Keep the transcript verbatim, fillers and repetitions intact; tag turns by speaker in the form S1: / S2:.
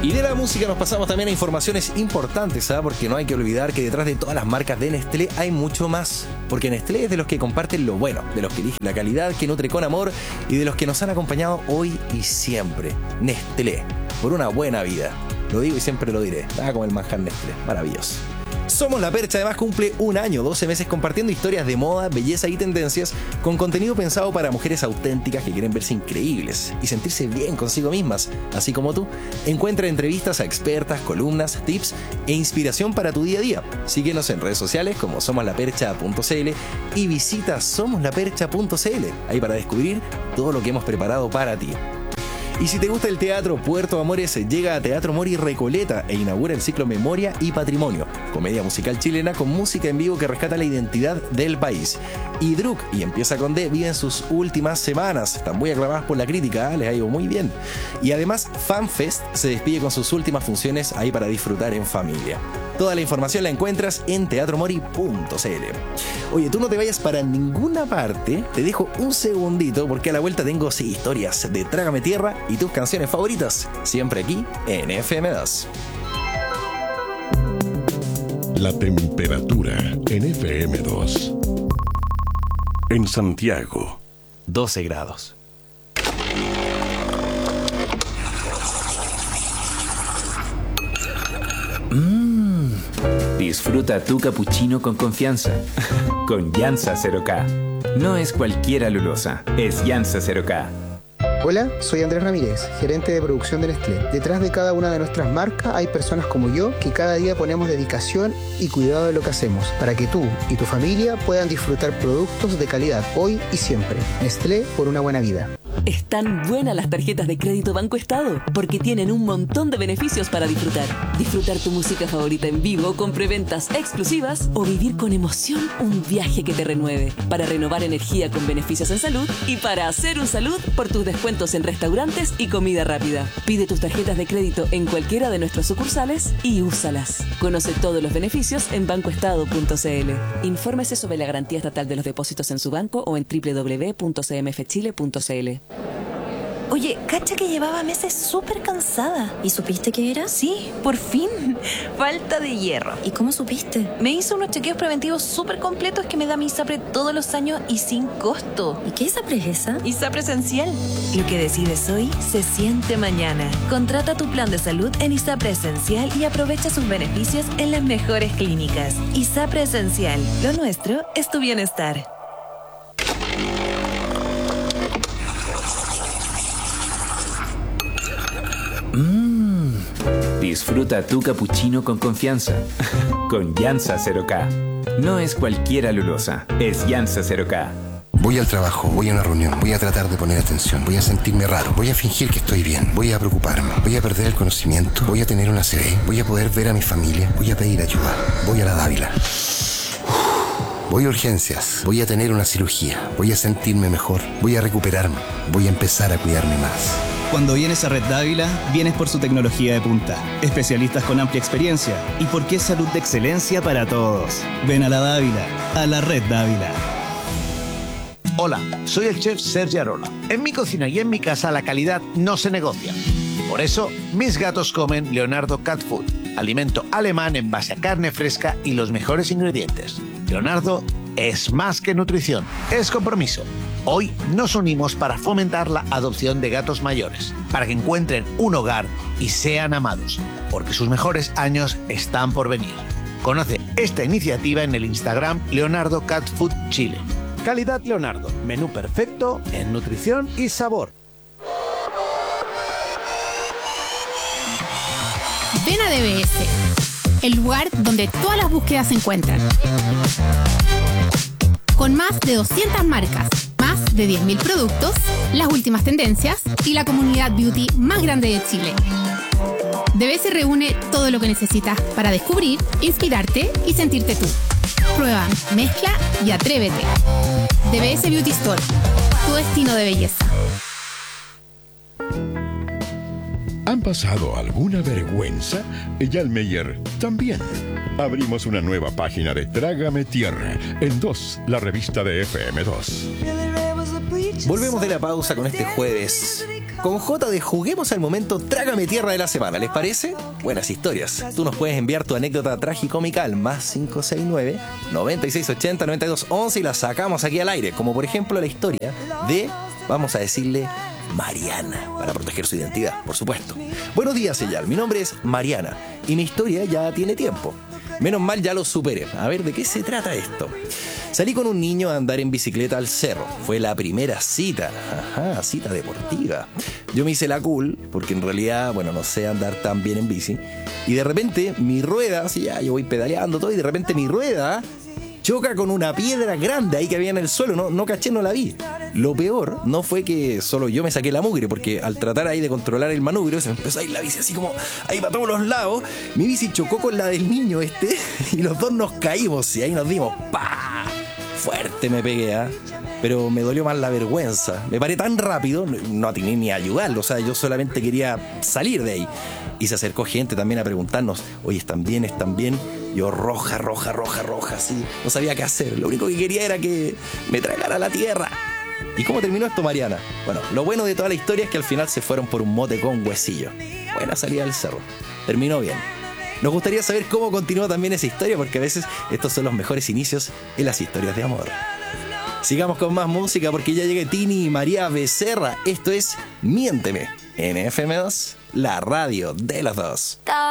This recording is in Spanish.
S1: Y de la música nos pasamos también a informaciones importantes, ¿sabes? Porque no hay que olvidar que detrás de todas las marcas de Nestlé hay mucho más. Porque Nestlé es de los que comparten lo bueno, de los que eligen la calidad, que nutre con amor y de los que nos han acompañado hoy y siempre. Nestlé, por una buena vida. Lo digo y siempre lo diré. Nada como el manjar Nestlé, maravilloso. Somos La Percha, además cumple un año, doce meses compartiendo historias de moda, belleza y tendencias con contenido pensado para mujeres auténticas que quieren verse increíbles y sentirse bien consigo mismas, así como tú. Encuentra entrevistas a expertas, columnas, tips e inspiración para tu día a día. Síguenos en redes sociales como somos la percha punto c l y visita somos la percha punto c l, ahí para descubrir todo lo que hemos preparado para ti. Y si te gusta el teatro, Puerto Amores llega a Teatro Mori Recoleta e inaugura el ciclo Memoria y Patrimonio, comedia musical chilena con música en vivo que rescata la identidad del país. Y Druk y Empieza con D viven sus últimas semanas, están muy aclamadas por la crítica, ¿eh? Les ha ido muy bien. Y además FanFest se despide con sus últimas funciones ahí para disfrutar en familia. Toda la información la encuentras en teatro mori punto c l. Oye, tú no te vayas para ninguna parte, te dejo un segundito porque a la vuelta tengo sí, historias de Trágame Tierra y tus canciones favoritas, siempre aquí en F M dos.
S2: La temperatura en F M dos. En Santiago,
S1: doce grados.
S3: Mmm. Disfruta tu capuchino con confianza. Con Yansa cero K. No es cualquier alulosa, es Yansa cero K.
S4: Hola, soy Andrés Ramírez, gerente de producción de Nestlé. Detrás de cada una de nuestras marcas hay personas como yo que cada día ponemos dedicación y cuidado de lo que hacemos para que tú y tu familia puedan disfrutar productos de calidad hoy y siempre. Nestlé, por una buena vida.
S5: Están buenas las tarjetas de crédito Banco Estado porque tienen un montón de beneficios para disfrutar. Disfrutar tu música favorita en vivo con preventas exclusivas o vivir con emoción un viaje que te renueve. Para renovar energía con beneficios en salud y para hacer un salud por tus descuentos en restaurantes y comida rápida. Pide tus tarjetas de crédito en cualquiera de nuestras sucursales y úsalas. Conoce todos los beneficios en banco estado punto c l. Infórmese sobre la garantía estatal de los depósitos en su banco o en doble u doble u doble u punto c m f chile punto c l.
S6: Oye, cacha que llevaba meses súper cansada. ¿Y supiste qué era? Sí, por fin. Falta de hierro. ¿Y cómo supiste? Me hice unos chequeos preventivos súper completos que me da mi ISAPRE todos los años y sin costo. ¿Y qué ISAPRE es esa? ISAPRE Esencial. Lo que decides hoy se siente mañana. Contrata tu plan de salud en ISAPRE Esencial y aprovecha sus beneficios en las mejores clínicas. ISAPRE Esencial. Lo nuestro es tu bienestar.
S3: Mmm. Disfruta tu capuchino con confianza. Con Yansa cero K. No es cualquier alulosa, es Yansa cero K.
S7: Voy al trabajo, voy a una reunión, voy a tratar de poner atención, voy a sentirme raro, voy a fingir que estoy bien, voy a preocuparme, voy a perder el conocimiento, voy a tener una C V, voy a poder ver a mi familia, voy a pedir ayuda, voy a la Dávila. Voy a urgencias, voy a tener una cirugía, voy a sentirme mejor, voy a recuperarme, voy a empezar a cuidarme más.
S8: Cuando vienes a Red Dávila, vienes por su tecnología de punta, especialistas con amplia experiencia y porque es salud de excelencia para todos. Ven a la Dávila, a la Red Dávila.
S9: Hola, soy el chef Sergi Arola. En mi cocina y en mi casa la calidad no se negocia. Por eso, mis gatos comen Leonardo Cat Food, alimento alemán en base a carne fresca y los mejores ingredientes. Leonardo es más que nutrición, es compromiso. Hoy nos unimos para fomentar la adopción de gatos mayores, para que encuentren un hogar y sean amados, porque sus mejores años están por venir. Conoce esta iniciativa en el Instagram Leonardo Cat Food Chile. Calidad Leonardo, menú perfecto en nutrición y sabor.
S10: Ven a D B S, el lugar donde todas las búsquedas se encuentran. Con más de doscientas marcas, más de diez mil productos, las últimas tendencias y la comunidad beauty más grande de Chile. D B S reúne todo lo que necesitas para descubrir, inspirarte y sentirte tú. Prueba, mezcla y atrévete. D B S Beauty Store, tu destino de belleza.
S2: ¿Han pasado alguna vergüenza? Yalmeyer también. Abrimos una nueva página de Trágame Tierra en dos, la revista de F M dos.
S1: Volvemos de la pausa con este jueves con J de Juguemos al Momento Trágame Tierra de la semana. ¿Les parece? Buenas historias. Tú nos puedes enviar tu anécdota tragicómica al más cinco seis nueve, nueve seis ocho cero, nueve dos uno uno y la sacamos aquí al aire. Como por ejemplo la historia de, vamos a decirle, Mariana, para proteger su identidad, por supuesto. Buenos días, Eyal. Mi nombre es Mariana y mi historia ya tiene tiempo. Menos mal ya lo superé. A ver, ¿de qué se trata esto? Salí con un niño a andar en bicicleta al cerro. Fue la primera cita. Ajá, cita deportiva. Yo me hice la cool, porque en realidad, bueno, no sé andar tan bien en bici. Y de repente, mi rueda, así ya, yo voy pedaleando todo, y de repente mi rueda choca con una piedra grande ahí que había en el suelo. No, no caché, no la vi. Lo peor no fue que solo yo me saqué la mugre, porque al tratar ahí de controlar el manubrio, se me empezó a ir la bici así como ahí para todos los lados. Mi bici chocó con la del niño este y los dos nos caímos y ahí nos dimos ¡pah! Fuerte me pegué, ¿eh? Pero me dolió más la vergüenza. Me paré tan rápido, no atiné ni a ayudarlo. O sea, yo solamente quería salir de ahí. Y se acercó gente también a preguntarnos, oye, ¿están bien? ¿Están bien? Yo roja, roja, roja, roja, así. No sabía qué hacer. Lo único que quería era que me tragara la tierra. ¿Y cómo terminó esto, Mariana? Bueno, lo bueno de toda la historia es que al final se fueron por un mote con huesillo. Buena salida del cerro. Terminó bien. Nos gustaría saber cómo continuó también esa historia, porque a veces estos son los mejores inicios en las historias de amor. Sigamos con más música porque ya llegué Tini y María Becerra. Esto es Miénteme en F M dos, la radio de los dos.